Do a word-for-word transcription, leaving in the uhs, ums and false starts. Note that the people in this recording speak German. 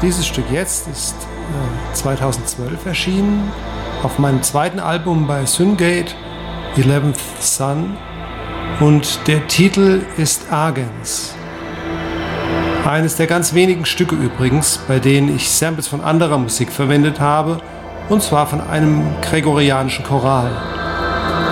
Dieses Stück jetzt ist äh, zweitausendzwölf erschienen auf meinem zweiten Album bei Syngate, Eleventh Sun, und der Titel ist Agens. Eines der ganz wenigen Stücke übrigens, bei denen ich Samples von anderer Musik verwendet habe, und zwar von einem gregorianischen Choral.